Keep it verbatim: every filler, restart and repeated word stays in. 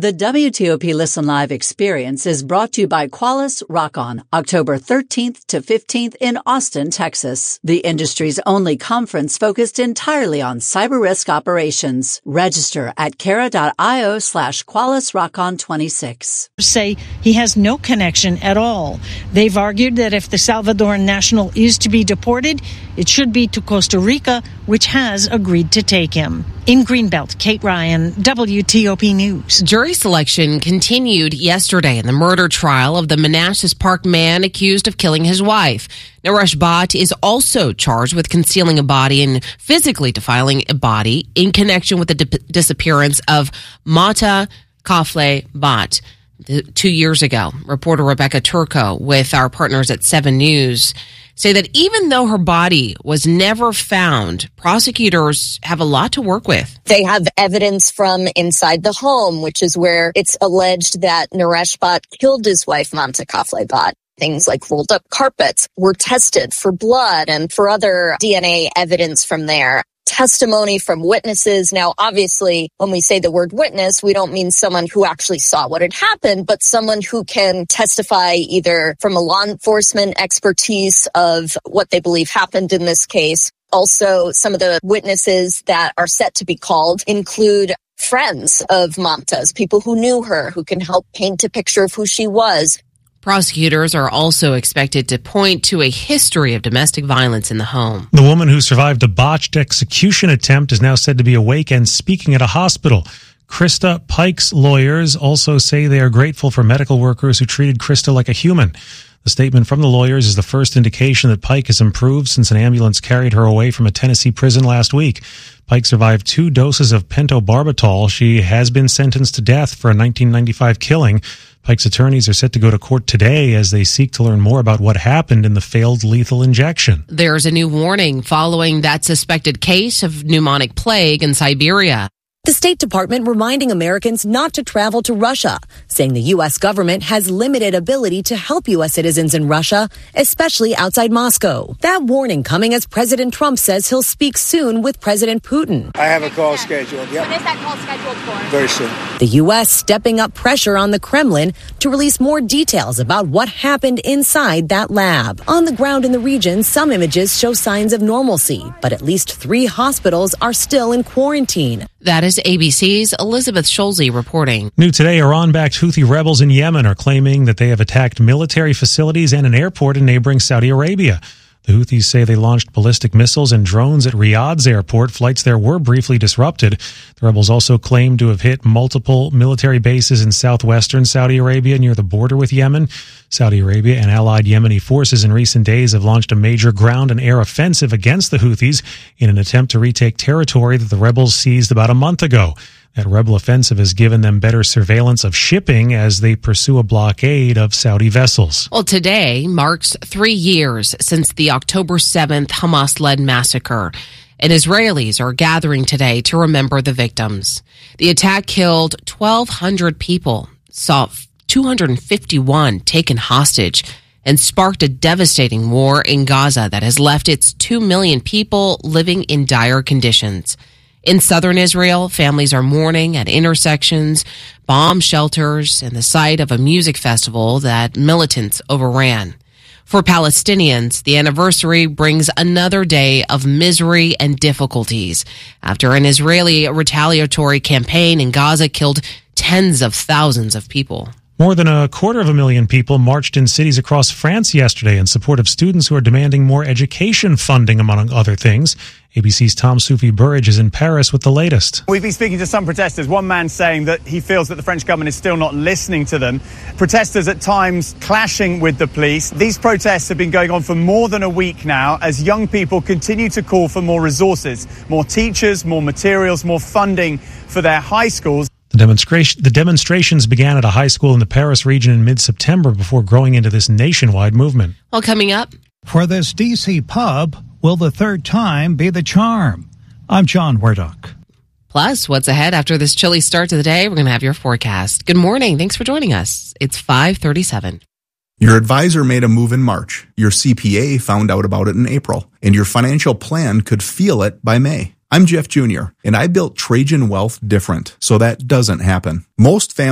The W T O P Listen Live experience is brought to you by Qualys Rock-On, October thirteenth to fifteenth in Austin, Texas. The industry's only conference focused entirely on cyber risk operations. Register at cara.io slash Qualys Rock-On twenty-six. Say he has no connection at all. They've argued that if the Salvadoran national is to be deported, it should be to Costa Rica, which has agreed to take him. In Greenbelt, Kate Ryan, W T O P News. Jury selection continued yesterday in the murder trial of the Manassas Park man accused of killing his wife. Naresh Bhatt is also charged with concealing a body and physically defiling a body in connection with the di- disappearance of Mata Kafle Bhatt two years ago. Reporter Rebecca Turco with our partners at seven News say that even though her body was never found, prosecutors have a lot to work with. They have evidence from inside the home, which is where it's alleged that Naresh Bhatt killed his wife, Mata Kafle Bhatt. Things like rolled up carpets were tested for blood and for other D N A evidence from there. Testimony from witnesses. Now, obviously, when we say the word witness, we don't mean someone who actually saw what had happened, but someone who can testify either from a law enforcement expertise of what they believe happened in this case. Also, some of the witnesses that are set to be called include friends of Mata's, people who knew her, who can help paint a picture of who she was. Prosecutors are also expected to point to a history of domestic violence in the home. The woman who survived a botched execution attempt is now said to be awake and speaking at a hospital. Krista Pike's lawyers also say they are grateful for medical workers who treated Krista like a human. The statement from the lawyers is the first indication that Pike has improved since an ambulance carried her away from a Tennessee prison last week. Pike survived two doses of pentobarbital. She has been sentenced to death for a nineteen ninety-five killing. Pike's attorneys are set to go to court today as they seek to learn more about what happened in the failed lethal injection. There's a new warning following that suspected case of pneumonic plague in Siberia. The State Department reminding Americans not to travel to Russia, saying the U S government has limited ability to help U S citizens in Russia, especially outside Moscow. That warning coming as President Trump says he'll speak soon with President Putin. I have a call scheduled. Yep. When is that call scheduled for? Very soon. The U S stepping up pressure on the Kremlin to release more details about what happened inside that lab. On the ground in the region, some images show signs of normalcy, but at least three hospitals are still in quarantine. That is A B C's Elizabeth Schulze reporting. New today, Iran-backed Houthi rebels in Yemen are claiming that they have attacked military facilities and an airport in neighboring Saudi Arabia. The Houthis say they launched ballistic missiles and drones at Riyadh's airport. Flights there were briefly disrupted. The rebels also claim to have hit multiple military bases in southwestern Saudi Arabia near the border with Yemen. Saudi Arabia and allied Yemeni forces in recent days have launched a major ground and air offensive against the Houthis in an attempt to retake territory that the rebels seized about a month ago. That rebel offensive has given them better surveillance of shipping as they pursue a blockade of Saudi vessels. Well, today marks three years since the October seventh Hamas-led massacre, and Israelis are gathering today to remember the victims. The attack killed twelve hundred people, saw two hundred fifty-one taken hostage, and sparked a devastating war in Gaza that has left its two million people living in dire conditions. In southern Israel, families are mourning at intersections, bomb shelters, and the site of a music festival that militants overran. For Palestinians, the anniversary brings another day of misery and difficulties after an Israeli retaliatory campaign in Gaza killed tens of thousands of people. More than a quarter of a million people marched in cities across France yesterday in support of students who are demanding more education funding, among other things. A B C's Tom Soufi Burridge is in Paris with the latest. We've been speaking to some protesters, one man saying that he feels that the French government is still not listening to them. Protesters at times clashing with the police. These protests have been going on for more than a week now as young people continue to call for more resources, more teachers, more materials, more funding for their high schools. The, demonstration, the demonstrations began at a high school in the Paris region in mid-September before growing into this nationwide movement. Well, coming up. For this D C pub, will the third time be the charm? I'm John Werdock. Plus, what's ahead after this chilly start to the day? We're going to have your forecast. Good morning. Thanks for joining us. It's five thirty-seven. Your advisor made a move in March. Your C P A found out about it in April. And your financial plan could feel it by May. I'm Jeff Junior, and I built Trajan Wealth different, so that doesn't happen. Most families